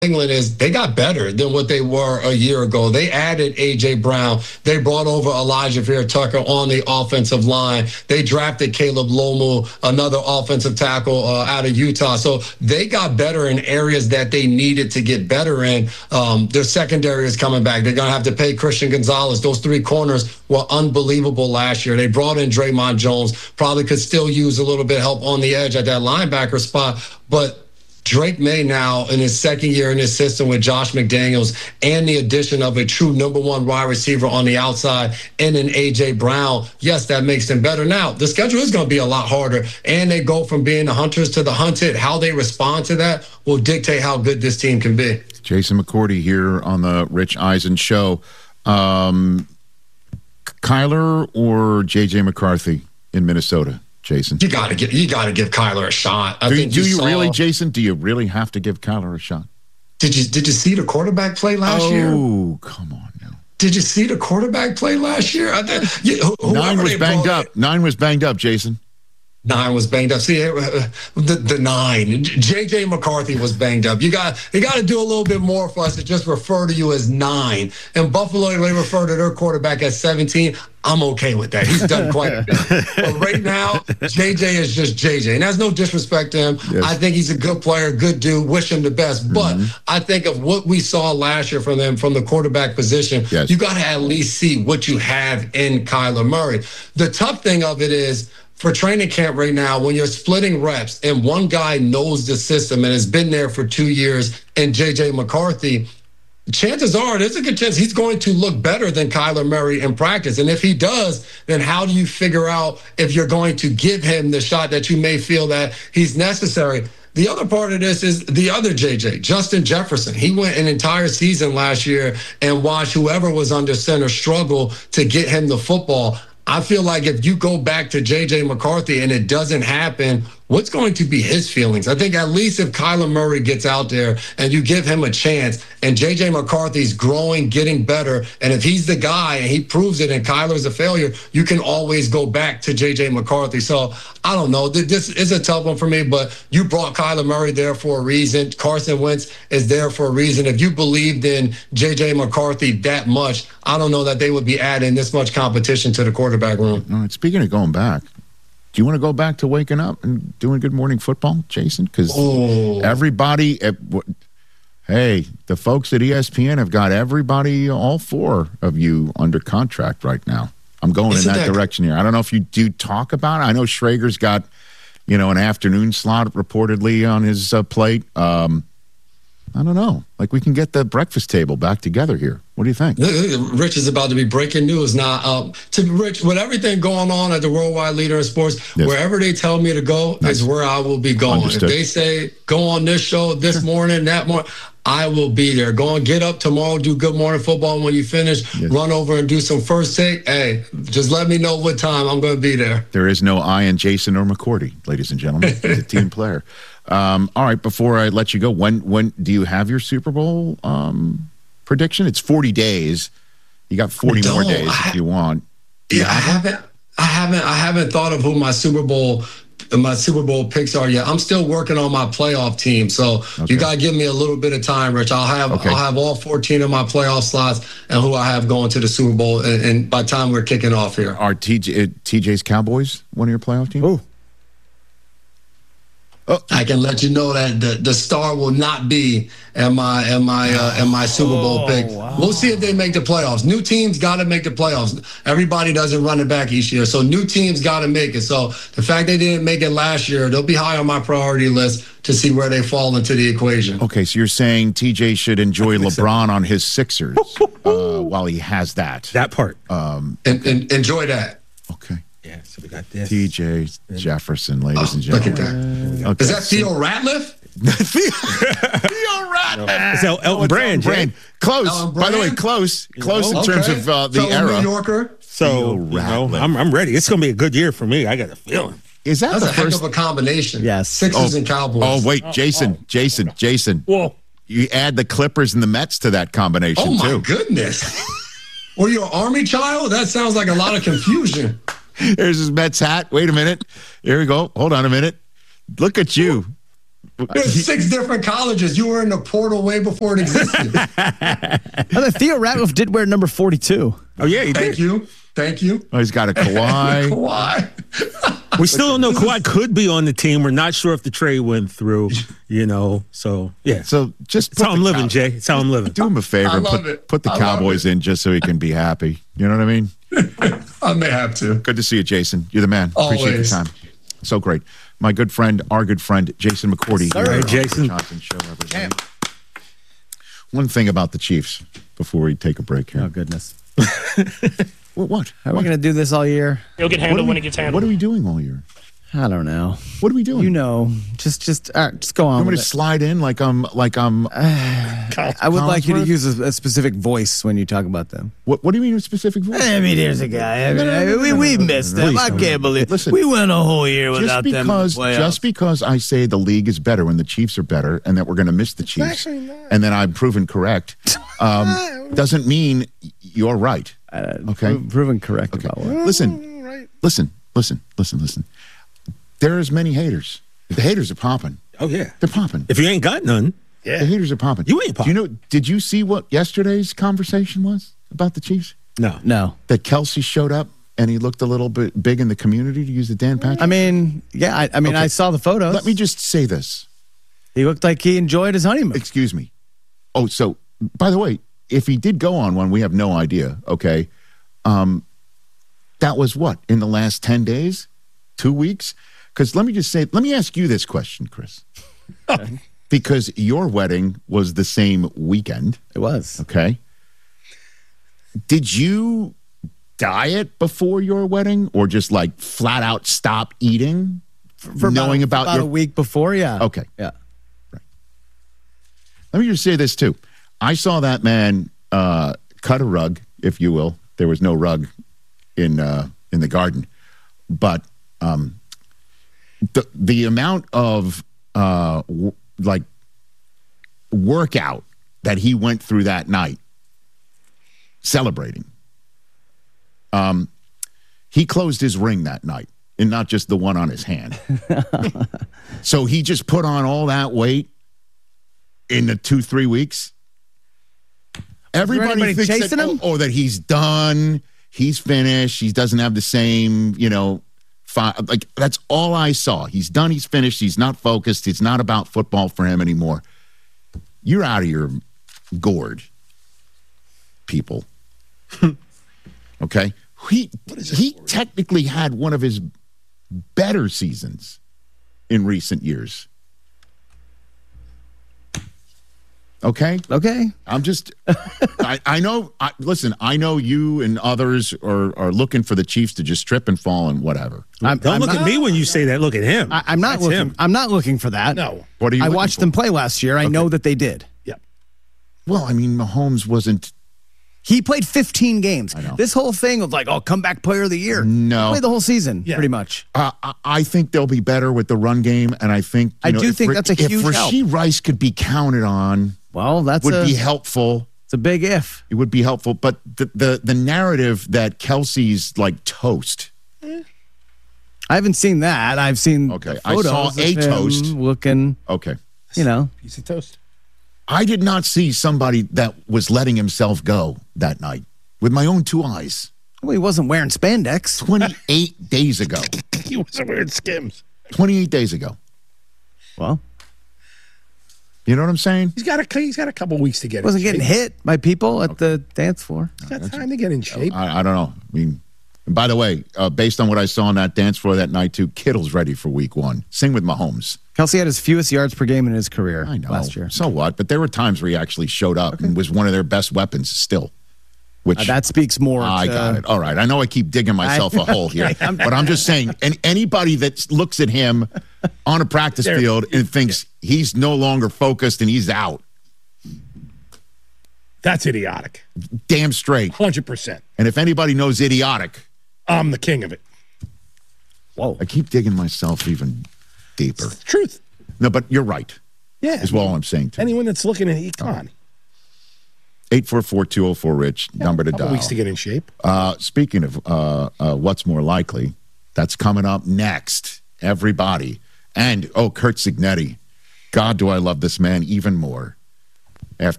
England is they got better than what they were a year ago. They added A.J. Brown. They brought over Elijah Vera-Tucker on the offensive line. They drafted Caleb Lomu, another offensive tackle out of Utah. So they got better in areas that they needed to get better in. Their secondary is coming back. They're going to have to pay Christian Gonzalez. Those three corners were unbelievable last year. They brought in Draymond Jones. Probably could still use a little bit of help on the edge at that linebacker spot. But Drake May now in his second year in his system with Josh McDaniels and the addition of a true number one wide receiver on the outside and an A.J. Brown, yes, that makes them better. Now, the schedule is going to be a lot harder, and they go from being the hunters to the hunted. How they respond to that will dictate how good this team can be. Jason McCourty here on the Rich Eisen Show. Kyler or J.J. McCarthy in Minnesota? Jason, you got to give Kyler a shot. Do you really, Jason? Do you really have to give Kyler a shot? Did you see the quarterback play last year? Oh, come on now. Did you see the quarterback play last year? Nine was banged up. Nine was banged up, Jason. Nine was banged up. See, the nine. J.J. McCarthy was banged up. You got to do a little bit more for us to just refer to you as nine. And Buffalo, they refer to their quarterback as 17. I'm okay with that. He's done quite a bit. But right now, J.J. is just J.J. And that's no disrespect to him. Yes. I think he's a good player, good dude, wish him the best. But I think of what we saw last year from them from the quarterback position, you got to at least see what you have in Kyler Murray. The tough thing of it is, for training camp right now, when you're splitting reps and one guy knows the system and has been there for 2 years, and J.J. McCarthy, chances are there's a good chance he's going to look better than Kyler Murray in practice. And if he does, then how do you figure out if you're going to give him the shot that you may feel that he's necessary? The other part of this is the other JJ, Justin Jefferson. He went an entire season last year and watched whoever was under center struggle to get him the football. I feel like if you go back to J.J. McCarthy and it doesn't happen, what's going to be his feelings? I think at least if Kyler Murray gets out there and you give him a chance and J.J. McCarthy's growing, getting better, and if he's the guy and he proves it and Kyler's a failure, you can always go back to J.J. McCarthy. So I don't know. This is a tough one for me, but you brought Kyler Murray there for a reason. Carson Wentz is there for a reason. If you believed in J.J. McCarthy that much, I don't know that they would be adding this much competition to the quarterback room. All right, speaking of going back, do you want to go back to waking up and doing Good Morning Football, Jason? Because everybody, hey, the folks at ESPN have got everybody, all four of you, under contract right now. I'm going in that direction here. I don't know if you do talk about it. I know Schrager's got, an afternoon slot reportedly on his plate. I don't know. Like, we can get the breakfast table back together here. What do you think? Rich is about to be breaking news now. Rich, with everything going on at the Worldwide Leader in Sports, wherever they tell me to go is where I will be going. Understood. If they say, go on this show this morning, that morning, I will be there. Go and get up tomorrow, do Good Morning Football. When you finish, run over and do some first take. Hey, just let me know what time. I'm going to be there. There is no I in Jason or McCourty, ladies and gentlemen. He's a team player. All right, before I let you go, when do you have your Super Bowl prediction? It's 40 days. You got 40 more days if you want. I haven't thought of who my Super Bowl picks are yet. I'm still working on my playoff team, so you got to give me a little bit of time, Rich. I'll have all 14 of my playoff slots and who I have going to the Super Bowl, and by the time we're kicking off here. Are TJ's Cowboys one of your playoff teams? I can let you know that the star will not be in my Super Bowl pick. Wow. We'll see if they make the playoffs. New teams got to make the playoffs. Everybody doesn't run it back each year, so new teams got to make it. So the fact they didn't make it last year, they'll be high on my priority list to see where they fall into the equation. Okay, so you're saying TJ should enjoy LeBron on his Sixers while he has that. That part. And enjoy that. Okay. Yeah, so we got this. TJ Jefferson, ladies and gentlemen. Look at that. Okay. Is that Theo Ratliff? Theo Ratliff. It's Elton Brand. Close. Elton Brand? By the way, close in terms of the era. New Yorker. So, I'm ready. It's going to be a good year for me. I got a feeling. Is that That's the a first? heck of a combination. Yes. Sixers and Cowboys. Oh, wait, Jason. Whoa. You add the Clippers and the Mets to that combination, too. Oh, my goodness. Were you an Army child? That sounds like a lot of confusion. Here's his Mets hat. Wait a minute. Here we go. Hold on a minute. Look at you. There's 6 different colleges. You were in the portal way before it existed. Theo Ratliff did wear number 42. Oh, yeah, he Thank did. you. Thank you. Oh, he's got a Kawhi. Kawhi. We still don't know. Kawhi could be on the team. We're not sure if the trade went through, So, yeah. So just It's how I'm living, Jay. It's how I'm living. do him a favor. I love it. Put the I love Cowboys in just so he can be happy. You know what I mean? I may have to. Good to see you, Jason. You're the man. Appreciate your Always. time. So great. My good friend, our good friend, Jason McCourty. Sir. Here on Hey, Jason. the Johnson Show, everybody. One thing about the Chiefs before we take a break here. Oh, goodness. What? Are we going to do this all year? It'll get handled when it gets handled. What are we doing all year? I don't know. What are we doing? You know, just all right, just go on You want me with to it. slide in like I'm I would like you to Collinsworth? use a specific voice when you talk about them. what do you mean a specific voice? I mean, here's a guy. We missed them. I can't believe. Listen, we went a whole year Just without them. in the playoffs. just because I say the league is better when the Chiefs are better and that we're going to miss the Chiefs and then I'm proven correct doesn't mean you're right. Okay? Proven correct about what? Listen. There's many haters. The haters are popping. Oh, yeah. They're popping. If you ain't got none, The haters are popping. You ain't popping. Do you know? Did you see what yesterday's conversation was about the Chiefs? no. That Kelsey showed up and he looked a little bit big in the community, to use the Dan Patrick. I mean, yeah. I mean, Okay. I saw the photos. Let me just say this. He looked like he enjoyed his honeymoon. Excuse me. Oh, so by the way, if he did go on one, we have no idea. Okay, that was what, in the last 10 days, 2 weeks? Because let me ask you this question, Chris. Because your wedding was the same weekend. It was. Okay. Did you diet before your wedding, or just like flat out stop eating? For knowing about about a week before, yeah. Okay. Yeah. Let me just say this too. I saw that man cut a rug, if you will. There was no rug in the garden, but the amount of workout that he went through that night celebrating. He closed his ring that night, and not just the one on his hand. So he just put on all that weight in the 2-3 weeks. Everybody anybody thinks chasing that, him? that he's done, he's finished, he doesn't have the same, like that's all I saw. He's done, he's finished, he's not focused, it's not about football for him anymore. You're out of your gourd, people. Okay? He technically had one of his better seasons in recent years. Okay? Okay. I'm just, I know, listen, I know you and others are looking for the Chiefs to just trip and fall and whatever. Don't look at me when you say that. Look at him. I'm not That's looking. him. I'm not looking for that. No. What are you I looking watched for? them play last year. I know that they did. Yep. Well, I mean, Mahomes wasn't. He played 15 games. I know. This whole thing of like, comeback player of the year. No. He played the whole season, Yeah. pretty much. I think they'll be better with the run game, and I think I do think that's a huge if help. Rasheed Rice could be counted on, Well, that's would be helpful. it's a big if. It would be helpful, but the narrative that Kelsey's like toast. I haven't seen that. I've seen Okay, I photos saw of a him toast. looking, Okay. Piece of toast. I did not see somebody that was letting himself go that night with my own 2 eyes. well, he wasn't wearing spandex. 28 days ago. He wasn't wearing Skims. 28 days ago. Well, You know what I'm saying? He's got a couple weeks to get. wasn't in getting shape. hit by people at the dance floor. He's got time to get in shape. I don't know. I mean, and by the way, based on what I saw on that dance floor that night too, Kittle's ready for week 1. Sing with Mahomes. Kelsey had his fewest yards per game in his career I know. last year. So what? But there were times where he actually showed up and was one of their best weapons still. Which That speaks more. I to, got it. All right. I know I keep digging myself a hole here, but I'm just saying, and anybody that looks at him on a practice field and thinks he's no longer focused and he's out, That's idiotic. damn straight. 100%. And if anybody knows idiotic, I'm the king of it. Whoa. I keep digging myself even deeper. It's the truth. No, but you're right, Yeah. is all I'm saying too. Anyone that's looking at econ. 844-204-RICH, number to Couple dial. weeks to get in shape. Speaking of what's more likely, that's coming up next. Everybody. And, Kurt Signetti. God, do I love this man even more.